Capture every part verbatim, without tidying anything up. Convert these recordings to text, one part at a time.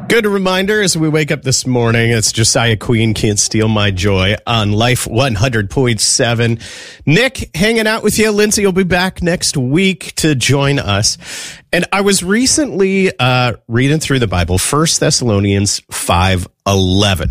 Good reminder as we wake up this morning, it's Josiah Queen, Can't Steal My Joy on Life one hundred point seven. Nick hanging out with you. Lindsay will be back next week to join us. And I was recently uh, reading through the Bible, First Thessalonians five eleven.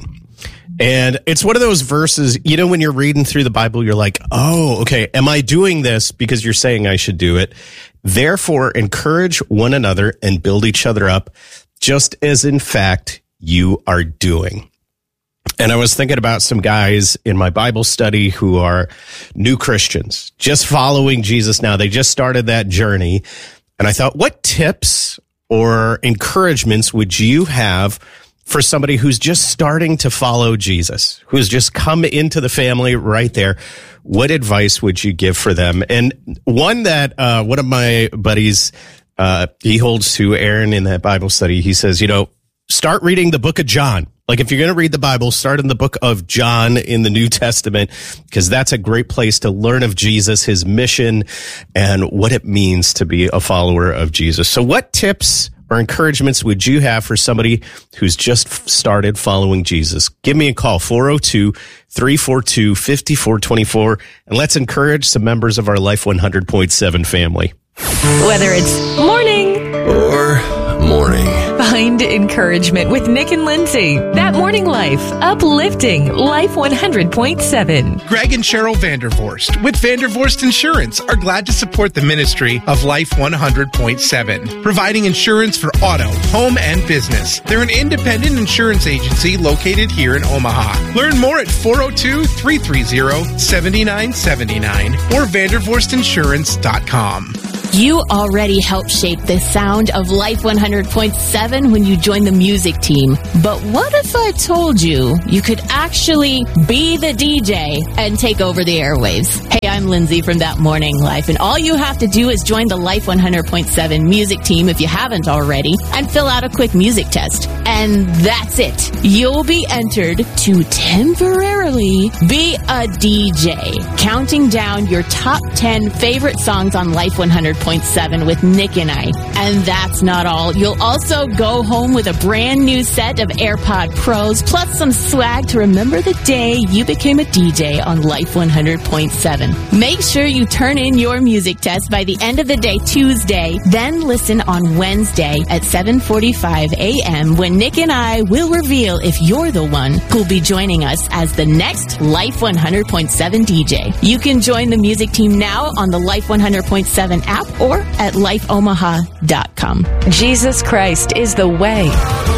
And it's one of those verses, you know, when you're reading through the Bible, you're like, oh, okay, am I doing this because you're saying I should do it? Therefore, encourage one another and build each other up, just as in fact you are doing. And I was thinking about some guys in my Bible study who are new Christians, just following Jesus now. They just started that journey. And I thought, what tips or encouragements would you have for somebody who's just starting to follow Jesus, who's just come into the family right there? What advice would you give for them? And one that uh, one of my buddies, uh, he holds to Aaron in that Bible study. He says, you know, start reading the book of John. Like if you're going to read the Bible, start in the book of John in the New Testament, because that's a great place to learn of Jesus, his mission, and what it means to be a follower of Jesus. So what tips or encouragements would you have for somebody who's just started following Jesus? Give me a call, four oh two, three four two, five four two four, and let's encourage some members of our Life one hundred point seven family. Whether it's morning or morning, find encouragement with Nick and Lindsay. That Morning Life, uplifting Life one hundred point seven. Greg and Cheryl Vandervorst with Vandervorst Insurance are glad to support the ministry of Life one hundred point seven, providing insurance for auto, home, and business. They're an independent insurance agency located here in Omaha. Learn more at four oh two, three three zero, seven nine seven nine or vandervorst insurance dot com. You already helped shape the sound of Life one hundred point seven when you joined the music team. But what if I told you you could actually be the D J and take over the airwaves? Hey, I'm Lindsay from That Morning Life, and all you have to do is join the Life one hundred point seven music team if you haven't already, and fill out a quick music test. And that's it. You'll be entered to temporarily be a D J, counting down your top ten favorite songs on Life one hundred point seven with Nick and I. And that's not all. You'll also go home with a brand new set of AirPod Pros, plus some swag to remember the day you became a D J on Life one hundred point seven. Make sure you turn in your music test by the end of the day Tuesday, then listen on Wednesday at seven forty-five a.m. when Nick and I will reveal if you're the one who'll be joining us as the next Life one hundred point seven D J. You can join the music team now on the Life one hundred point seven app or at life omaha dot com. Jesus Christ is the way,